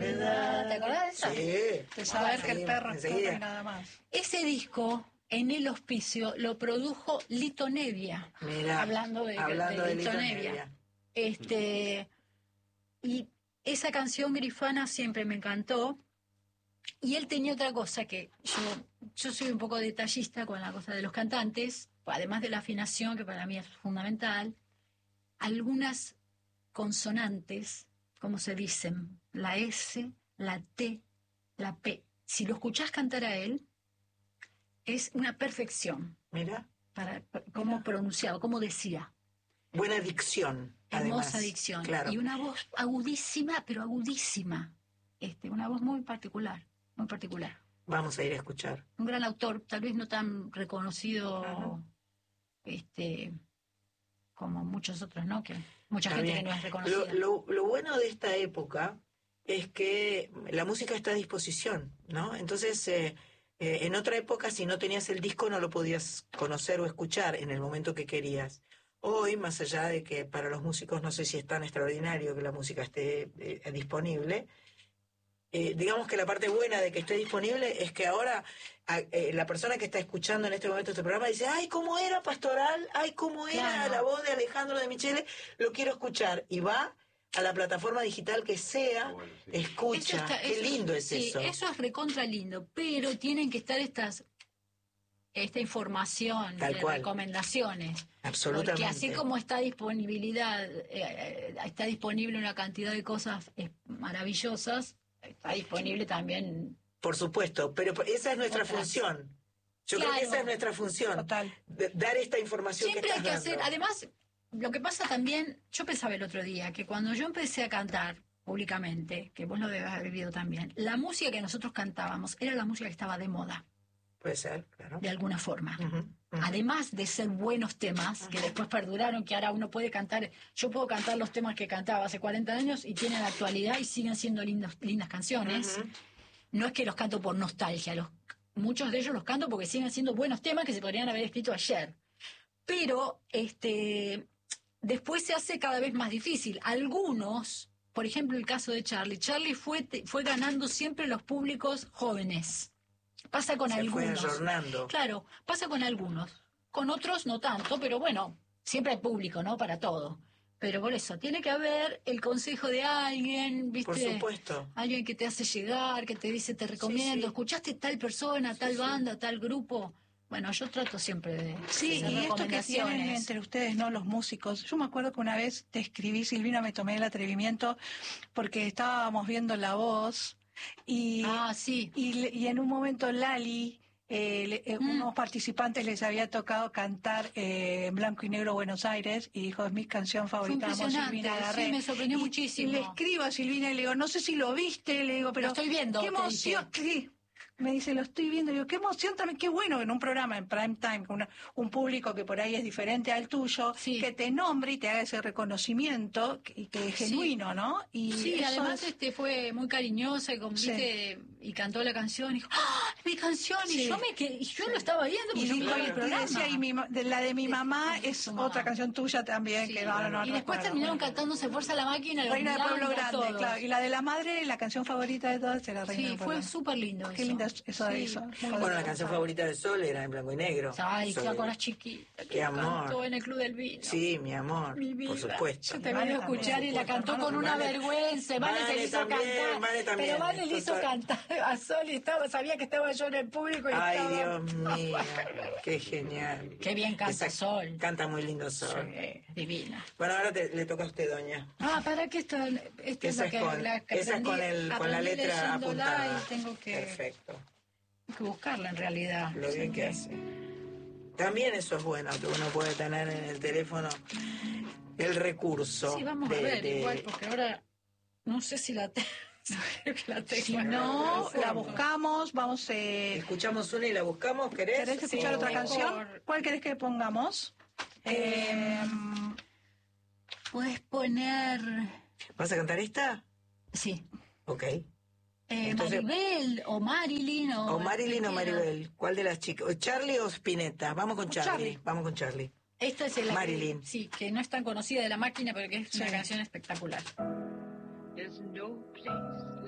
soledad. ¿Te acordás de esa? Sí. De saber que el perro es enseguida. perro y nada más. Ese disco, en el Hospicio, lo produjo Lito Nevia. Mirá, Hablando de Lito Nevia. Y esa canción Grifana siempre me encantó. Y él tenía otra cosa que yo soy un poco detallista con la cosa de los cantantes, además de la afinación, que para mí es fundamental. Algunas consonantes, como se dicen, la S, la T, la P. Si lo escuchás cantar a él, es una perfección. Mira. Para cómo pronunciaba, cómo decía. Buena dicción. Hermosa además. dicción. Claro. Y una voz agudísima, pero agudísima. Una voz muy particular, muy particular. Vamos a ir a escuchar. Un gran autor, tal vez no tan reconocido, como muchos otros, ¿no? Que mucha gente que no es reconocida. Lo bueno de esta época es que la música está a disposición, ¿no? Entonces, en otra época, si no tenías el disco, no lo podías conocer o escuchar en el momento que querías. Hoy, más allá de que para los músicos no sé si es tan extraordinario que la música esté disponible, digamos que la parte buena de que esté disponible es que ahora la persona que está escuchando en este momento este programa dice, ay, ¿cómo era Pastoral? Ay, ¿cómo era Claro. la voz de Alejandro de Michele? Lo quiero escuchar. Y va a la plataforma digital que sea, Bueno, sí. escucha. Qué lindo es sí, eso. Eso es recontra lindo, pero tienen que estar esta información, Tal cual. recomendaciones. Absolutamente. Porque así como está está disponible una cantidad de cosas maravillosas, está disponible también. Por supuesto, pero esa es nuestra Otras. función. Yo Claro. creo que esa es nuestra función. Total. Dar esta información Siempre que hay estás que hacer, dando. además, lo que pasa también, yo pensaba el otro día, que cuando yo empecé a cantar públicamente, que vos lo debes haber vivido también, la música que nosotros cantábamos era la música que estaba de moda, Puede ser, claro. de alguna forma. Ujú, ujú. Además de ser buenos temas, que después perduraron, que ahora uno puede cantar, yo puedo cantar los temas que cantaba hace 40 años y tienen actualidad y siguen siendo lindas canciones. Ujú. No es que los canto por nostalgia, muchos de ellos los canto porque siguen siendo buenos temas que se podrían haber escrito ayer. Pero después se hace cada vez más difícil. Algunos, por ejemplo el caso de Charlie fue ganando siempre los públicos jóvenes. Pasa con Se algunos. fue ayornando. Claro, pasa con algunos. Con otros no tanto, pero bueno, siempre hay público, ¿no? Para todo. Pero por eso, tiene que haber el consejo de alguien, ¿viste? Por supuesto. Alguien que te hace llegar, que te dice, te recomiendo, sí. ¿escuchaste tal persona, tal banda, tal grupo? Bueno, yo trato siempre de Sí, hacer y esto que tienen recomendaciones. entre ustedes, ¿no? Los músicos. Yo me acuerdo que una vez te escribí, Silvina, me tomé el atrevimiento porque estábamos viendo La Voz y, Sí. y en un momento Lali, unos participantes les había tocado cantar en blanco y negro Buenos Aires y dijo, es mi canción favorita, amo impresionante, Silvina Garré. sí, me sorprendió muchísimo. Y le escribo a Silvina y le digo, no sé si lo viste, le digo, pero Lo estoy viendo, qué te emoción, sí. Me dice, lo estoy viendo. Digo, qué emoción también, qué bueno en un programa en prime time, con un público que por ahí es diferente al tuyo, Sí. que te nombre y te haga ese reconocimiento y que es Sí. genuino, ¿no? Y Sí, eso además es- fue muy cariñosa y, como Sí. viste, y cantó la canción y dijo, ¡ah, es mi canción! Sí. Y yo lo estaba viendo porque y yo dijo, miraba y el programa. decía, la de mi mamá de es su mamá. otra canción tuya también, Sí. que ahora no y después recuerdo. terminaron cantando Se Fuerza la Máquina, los Reina del Pueblo mirando a Grande, todos. claro. Y la de la madre, la canción favorita de todas era Reina Sí, del Pueblo fue Grande. súper lindo Qué eso. lindo eso de Sí. eso. Bueno, la canción favorita de Sol era en blanco y negro. Ay, Sol. ya con las chiquitas. Qué amor. Cantó en el Club del Vino. Sí, mi amor. Mi vida. Por supuesto. Yo te Vale vengo a escuchar también, y la por cantó supuesto. con una Vale. vergüenza. Vale se Vale le hizo también, cantar. Vale también. Pero Vale le hizo Total. cantar a Sol y sabía que estaba yo en el público y Ay, estaba... Dios mío. Qué genial. Qué bien canta Sol. Canta muy lindo Sol. Divina. Bueno, ahora le toca a usted, doña. ¿Para qué esta es Esa la que, esa es con la aprendí letra leyéndola apuntada. y tengo que Perfecto. buscarla en realidad. Lo bien que hace. También eso es bueno, que uno puede tener en el teléfono el recurso. Sí, vamos a ver, igual, porque ahora no sé si la tengo. Creo que la tengo. Si no, la buscamos, vamos... Escuchamos una y la buscamos, ¿querés? ¿Querés escuchar Sí, otra mejor. canción? ¿Cuál querés que pongamos? Puedes poner... ¿Vas a cantar esta? Sí. Ok. Entonces- Maribel o Marilyn O Marilyn o cualquiera. Maribel. ¿Cuál de las chicas? ¿O Charlie o Spinetta? Vamos con Charlie. Charlie. Vamos con Charlie. Esta es la Marilyn. que no es tan conocida de La Máquina, pero que es una Sí. canción espectacular. There's no place